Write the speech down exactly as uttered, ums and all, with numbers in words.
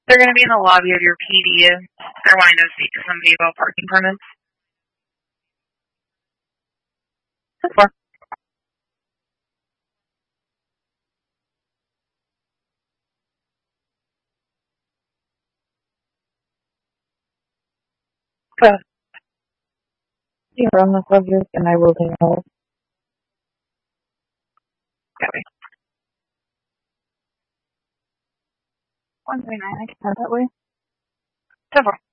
They're going to be in the lobby of your P D. They're wanting to speak to somebody about parking permits. That's far. Go. You're on the subject, and I will take help. Copy. one three nine, I can have that way. Several.